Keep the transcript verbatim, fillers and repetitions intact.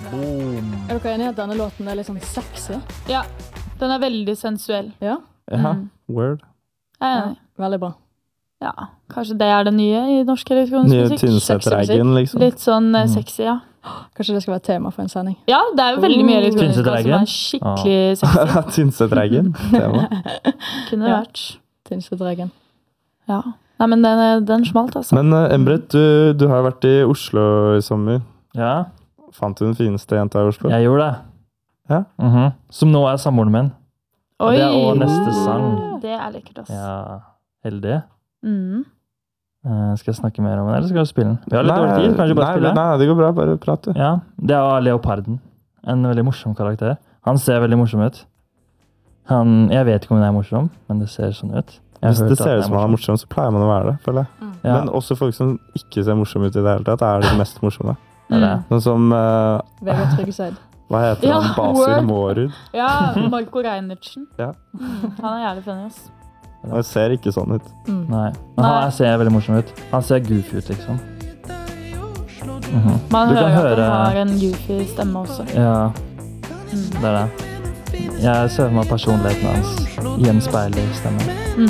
Boom. Er dere enige i at denne låten er litt sånn sexy? Ja, den er veldig sensuell. Ja? Ja, Mm. word. Jeg er Ja, enig. veldig bra. Ja, kanskje det er det nye i norsk elektronisk Nye musikk. Tynset-reggen, liksom. Litt sånn eh, Mm. sexy, ja. Kanskje det skal være tema for en sending? Ja, det er jo veldig mye elektronisk musikk som Tynset-reggen. er skikkelig sexy. Tynset-reggen, tema. Kunne Ja. vært. Tynset-reggen. Ja. Nei, men den, den smalt, altså. Men uh, Embret, du, du har vært i Oslo i sommer. Ja, Fant du den fineste jenta i Oslo? jeg gjorde det. Ja. Mhm. Som nå er samboeren min. Oi! det er også neste sang. Det er lekkert, altså. Ja, heldig. Mm. Eh, skal jeg snakke mer om den, eller skal du spille den? Vi har litt dårlig tid, kanskje bare nei, spille? nei, det går bra, bare prat du. Ja, det er Leoparden. En veldig morsom karakter. Han ser veldig morsom ut. Han, jeg vet ikke om den er morsom, men det ser sånn ut. Jeg har Hvis hørt det at ser den ut som han er morsom, så pleier man å være det, føler jeg. Ja, Men også folk som ikke ser morsomme ut i det hele tatt, er de mest morsomme. det er det. Mm. Sånn som, eh, Vegard Tryggeseid. hva heter Ja, han? Basil word. Mårud. Ja, Marco Reinertsen. Ja. Mm, han er jævlig funny, ass. Han ser ikke sånn ut. Mm. Nei, men Nei. han ser veldig morsom ut. Han ser goofy ut, liksom. Mhm. Man Du kan hører at høre- han har en goofy stemme også. Ja, Mm. det er det. Jeg ser for meg personligheten hans gjenspeile i stemmen. Mm.